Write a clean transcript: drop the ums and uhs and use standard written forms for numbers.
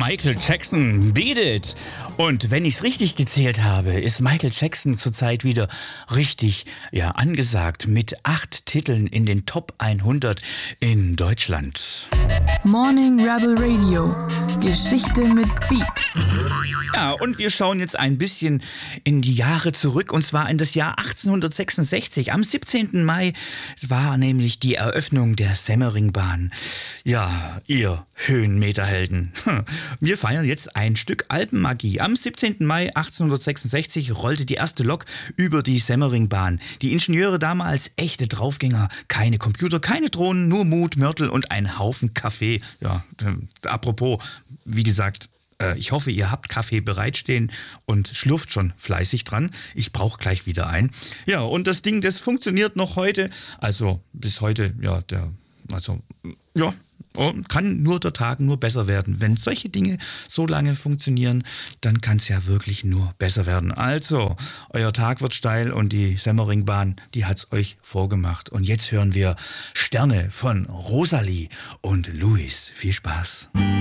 Michael Jackson, Beat It. Und wenn ich es richtig gezählt habe, ist Michael Jackson zurzeit wieder richtig angesagt mit 8 Titeln in den Top 100 in Deutschland. Morning Rebel Radio. Geschichte mit Beat. Ja, und wir schauen jetzt ein bisschen in die Jahre zurück, und zwar in das Jahr 1866. Am 17. Mai war nämlich die Eröffnung der Semmeringbahn. Ja, ihr Höhenmeterhelden. Wir feiern jetzt ein Stück Alpenmagie. Am 17. Mai 1866 rollte die erste Lok über die Semmeringbahn. Die Ingenieure damals echte Draufgänger. Keine Computer, keine Drohnen, nur Mut, Mörtel und ein Haufen Kaffee. Ja, apropos, wie gesagt, ich hoffe, ihr habt Kaffee bereitstehen und schlürft schon fleißig dran. Ich brauche gleich wieder einen. Ja, und das Ding, das funktioniert noch heute. Also bis heute, kann nur der Tag nur besser werden. Wenn solche Dinge so lange funktionieren, dann kann es ja wirklich nur besser werden. Also, euer Tag wird steil und die Semmeringbahn, die hat's euch vorgemacht. Und jetzt hören wir Sterne von Rosalie und Louis. Viel Spaß.